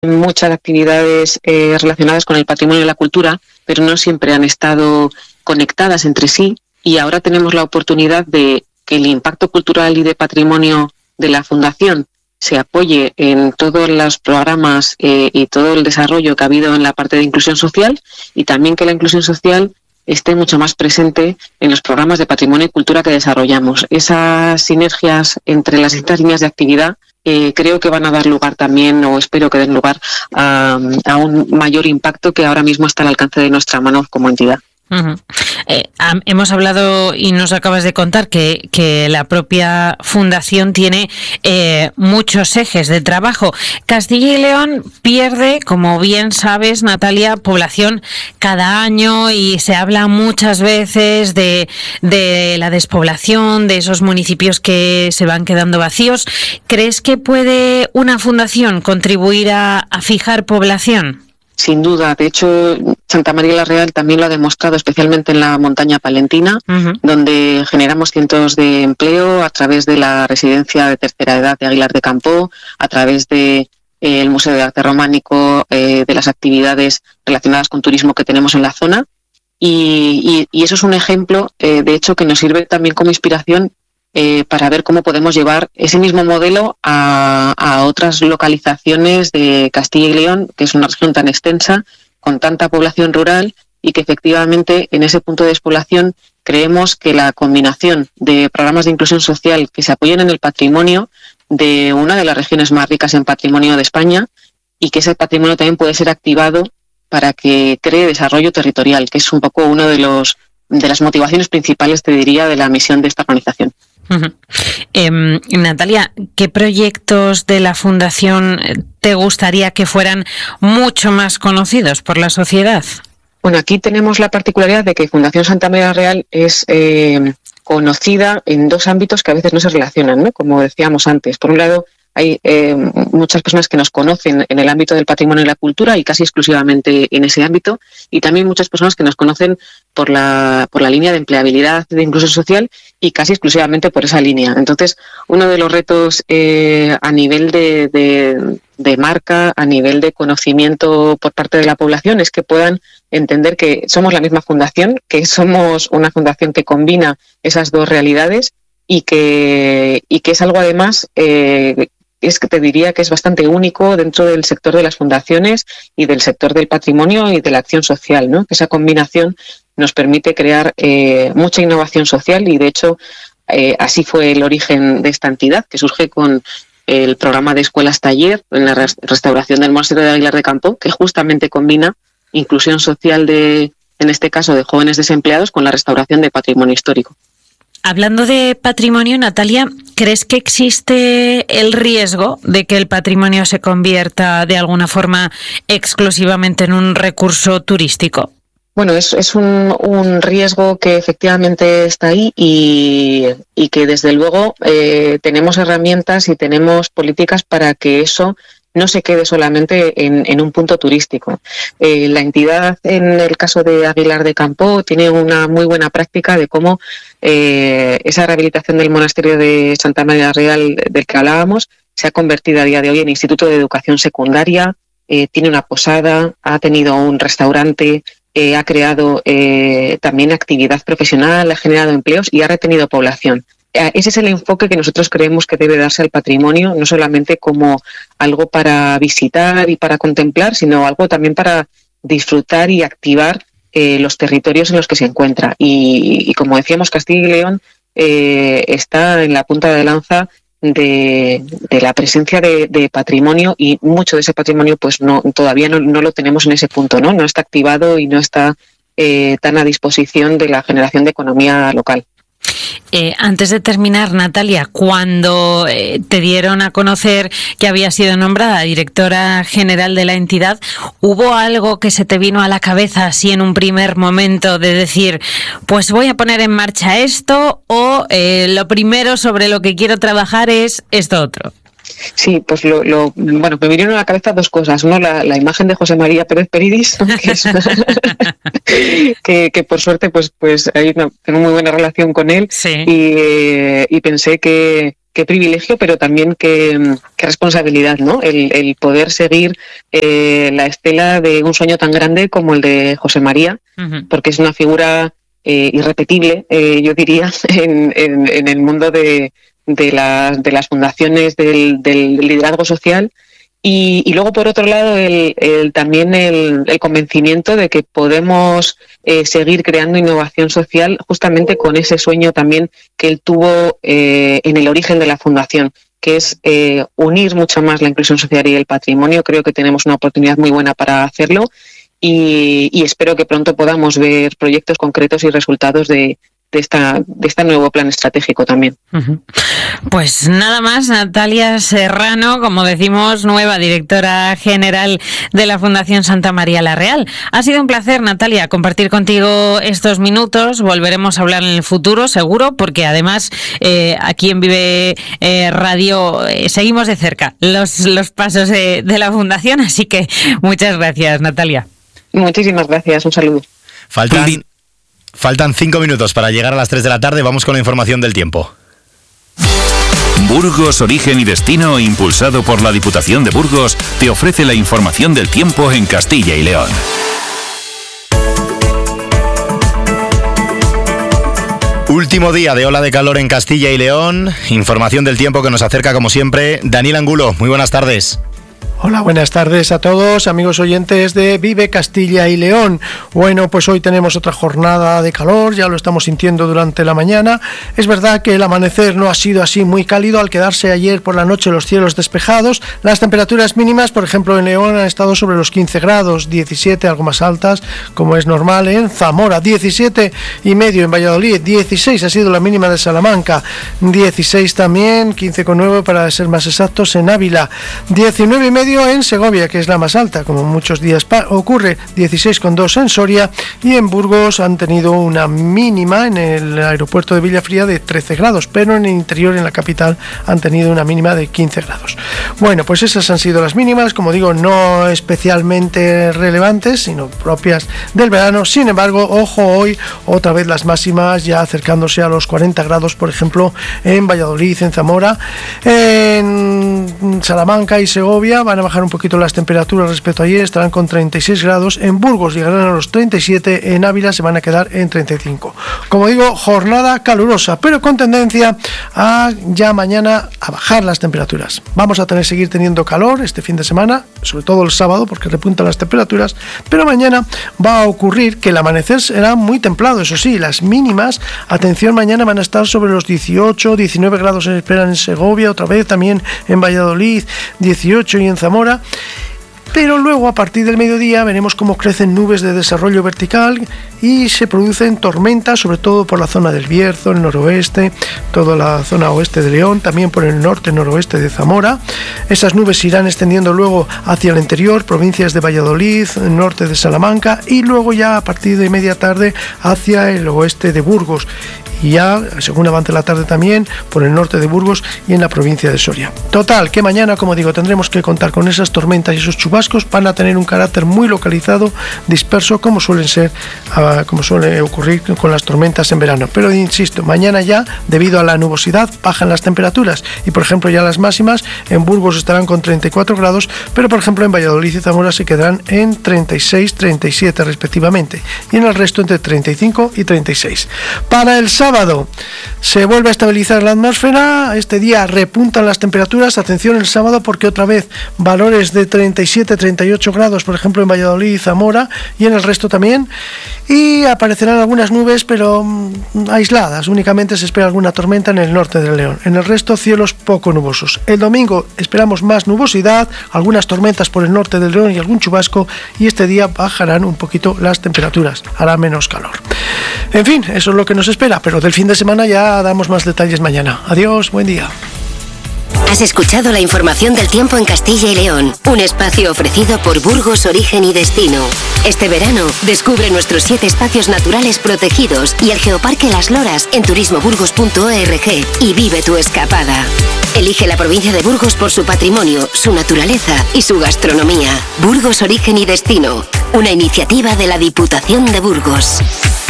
muchas actividades relacionadas con el patrimonio y la cultura, pero no siempre han estado conectadas entre sí, y ahora tenemos la oportunidad de que el impacto cultural y de patrimonio de la Fundación se apoye en todos los programas y todo el desarrollo que ha habido en la parte de inclusión social, y también que la inclusión social esté mucho más presente en los programas de patrimonio y cultura que desarrollamos. Esas sinergias entre las distintas líneas de actividad creo que van a dar lugar también, o espero que den lugar a un mayor impacto que ahora mismo está al alcance de nuestra mano como entidad. Uh-huh. Hemos hablado y nos acabas de contar que la propia Fundación tiene muchos ejes de trabajo. Castilla y León pierde, como bien sabes, Natalia, población cada año, y se habla muchas veces de la despoblación, de esos municipios que se van quedando vacíos. ¿Crees que puede una fundación contribuir a fijar población? Sin duda, de hecho, Santa María la Real también lo ha demostrado, especialmente en la montaña palentina, uh-huh, donde generamos cientos de empleo a través de la residencia de tercera edad de Aguilar de Campoo, a través de el Museo de Arte Románico, de las actividades relacionadas con turismo que tenemos en la zona, y eso es un ejemplo, de hecho, que nos sirve también como inspiración para ver cómo podemos llevar ese mismo modelo a otras localizaciones de Castilla y León, que es una región tan extensa, con tanta población rural, y que efectivamente en ese punto de despoblación creemos que la combinación de programas de inclusión social que se apoyen en el patrimonio de una de las regiones más ricas en patrimonio de España, y que ese patrimonio también puede ser activado para que cree desarrollo territorial, que es un poco uno de las motivaciones principales, te diría, de la misión de esta organización. Uh-huh. Natalia, ¿qué proyectos de la Fundación te gustaría que fueran mucho más conocidos por la sociedad? Bueno, aquí tenemos la particularidad de que Fundación Santa María Real es conocida en dos ámbitos que a veces no se relacionan, ¿no? Como decíamos antes. Por un lado, hay muchas personas que nos conocen en el ámbito del patrimonio y la cultura, y casi exclusivamente en ese ámbito, y también muchas personas que nos conocen por la línea de empleabilidad, de inclusión social, y casi exclusivamente por esa línea. Entonces, uno de los retos a nivel de marca, a nivel de conocimiento por parte de la población, es que puedan entender que somos la misma fundación, que somos una fundación que combina esas dos realidades, y que es algo además es que te diría que es bastante único dentro del sector de las fundaciones y del sector del patrimonio y de la acción social, ¿no? Que esa combinación nos permite crear mucha innovación social, y de hecho así fue el origen de esta entidad, que surge con el programa de escuelas taller en la restauración del monasterio de Aguilar de Campoo, que justamente combina inclusión social en este caso de jóvenes desempleados, con la restauración de patrimonio histórico. Hablando de patrimonio, Natalia, ¿crees que existe el riesgo de que el patrimonio se convierta de alguna forma exclusivamente en un recurso turístico? Bueno, es un riesgo que efectivamente está ahí, y que desde luego tenemos herramientas y tenemos políticas para que eso no se quede solamente en un punto turístico. La entidad, en el caso de Aguilar de Campoo, tiene una muy buena práctica de cómo esa rehabilitación del monasterio de Santa María Real del que hablábamos se ha convertido a día de hoy en instituto de educación secundaria, tiene una posada, ha tenido un restaurante, ha creado también actividad profesional, ha generado empleos y ha retenido población. Ese es el enfoque que nosotros creemos que debe darse al patrimonio, no solamente como algo para visitar y para contemplar, sino algo también para disfrutar y activar los territorios en los que se encuentra. Y como decíamos, Castilla y León está en la punta de lanza de la presencia de patrimonio, y mucho de ese patrimonio pues todavía no lo tenemos en ese punto, no está activado y no está tan a disposición de la generación de economía local. Antes de terminar, Natalia, cuando te dieron a conocer que había sido nombrada directora general de la entidad, ¿hubo algo que se te vino a la cabeza así en un primer momento de decir, pues voy a poner en marcha esto, o lo primero sobre lo que quiero trabajar es esto otro? Sí, pues bueno, me vinieron a la cabeza dos cosas. Uno, la imagen de José María Pérez Peridis, que es que por suerte pues tengo muy buena relación con él. Sí. Y pensé que qué privilegio, pero también qué responsabilidad, ¿no? El poder seguir la estela de un sueño tan grande como el de José María, porque es una figura irrepetible, yo diría, en el mundo de las fundaciones del liderazgo social. Y luego, por otro lado, también el convencimiento de que podemos seguir creando innovación social justamente con ese sueño también que él tuvo en el origen de la fundación, que es unir mucho más la inclusión social y el patrimonio. Creo que tenemos una oportunidad muy buena para hacerlo y espero que pronto podamos ver proyectos concretos y resultados de este nuevo plan estratégico también. Pues nada más, Natalia Serrano, como decimos, nueva directora general de la Fundación Santa María la Real. Ha sido un placer, Natalia, compartir contigo estos minutos. Volveremos a hablar en el futuro, seguro, porque además aquí en Vive Radio seguimos de cerca los pasos de la Fundación, así que muchas gracias, Natalia. Muchísimas gracias, un saludo. Faltan 5 minutos para llegar a las 3 de la tarde. Vamos con la información del tiempo. Burgos, Origen y Destino, impulsado por la Diputación de Burgos, te ofrece la información del tiempo en Castilla y León. Último día de ola de calor en Castilla y León. Información del tiempo que nos acerca, como siempre, Daniel Angulo. Muy buenas tardes. Hola, buenas tardes a todos, amigos oyentes de Vive Castilla y León. Bueno, pues hoy tenemos otra jornada de calor, ya lo estamos sintiendo durante la mañana. Es verdad que el amanecer no ha sido así muy cálido al quedarse ayer por la noche los cielos despejados. Las temperaturas mínimas, por ejemplo, en León han estado sobre los 15 grados, 17 algo más altas, como es normal en Zamora, 17,5 en Valladolid, 16 ha sido la mínima de Salamanca, 16 también, 15,9 para ser más exactos en Ávila, 19,5 en Segovia, que es la más alta, como muchos días ocurre, 16,2 en Soria, y en Burgos han tenido una mínima en el aeropuerto de Villafría de 13 grados, pero en el interior, en la capital, han tenido una mínima de 15 grados. Bueno, pues esas han sido las mínimas, como digo, no especialmente relevantes, sino propias del verano. Sin embargo, ojo, hoy otra vez las máximas ya acercándose a los 40 grados, por ejemplo, en Valladolid, en Zamora, en Salamanca y Segovia van a bajar un poquito las temperaturas respecto a ayer, estarán con 36 grados, en Burgos llegarán a los 37, en Ávila se van a quedar en 35. Como digo, jornada calurosa, pero con tendencia a ya mañana a bajar las temperaturas. Vamos a seguir teniendo calor este fin de semana, sobre todo el sábado, porque repuntan las temperaturas, pero mañana va a ocurrir que el amanecer será muy templado, eso sí, las mínimas, atención, mañana van a estar sobre los 18, 19 grados se esperan en Segovia, otra vez también en Valladolid, 18 y en Zamora, pero luego a partir del mediodía veremos cómo crecen nubes de desarrollo vertical y se producen tormentas, sobre todo por la zona del Bierzo, el noroeste, toda la zona oeste de León, también por el norte, noroeste de Zamora. Esas nubes se irán extendiendo luego hacia el interior, provincias de Valladolid, norte de Salamanca, y luego ya a partir de media tarde hacia el oeste de Burgos. Y ya, según avance la tarde también, por el norte de Burgos y en la provincia de Soria. Total, que mañana, como digo, tendremos que contar con esas tormentas y esos chubascos. Van a tener un carácter muy localizado, disperso, como suele ocurrir con las tormentas en verano. Pero insisto, mañana ya, debido a la nubosidad, bajan las temperaturas. Y, por ejemplo, ya las máximas en Burgos estarán con 34 grados, pero, por ejemplo, en Valladolid y Zamora se quedarán en 36, 37 respectivamente. Y en el resto entre 35 y 36. Para el sábado se vuelve a estabilizar la atmósfera, este día repuntan las temperaturas, atención el sábado porque otra vez valores de 37, 38 grados, por ejemplo en Valladolid y Zamora, y en el resto también, y aparecerán algunas nubes pero aisladas, únicamente se espera alguna tormenta en el norte del León, en el resto cielos poco nubosos. El domingo esperamos más nubosidad, algunas tormentas por el norte del León y algún chubasco, y este día bajarán un poquito las temperaturas, hará menos calor. En fin, eso es lo que nos espera, pero del fin de semana ya damos más detalles mañana. Adiós, buen día. Has escuchado la información del tiempo en Castilla y León, un espacio ofrecido por Burgos, Origen y Destino. Este verano, descubre nuestros 7 espacios naturales protegidos y el Geoparque Las Loras en turismoburgos.org y vive tu escapada. Elige la provincia de Burgos por su patrimonio, su naturaleza y su gastronomía. Burgos, Origen y Destino, una iniciativa de la Diputación de Burgos.